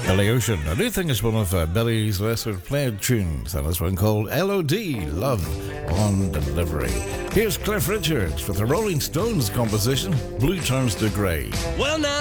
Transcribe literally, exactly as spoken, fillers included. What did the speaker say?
Billy Ocean. I do think it's one of uh, Billy's lesser played tunes, and this one called L O D, Love on Delivery. Here's Cliff Richards with the Rolling Stones composition, Blue Turns to Grey. Well, now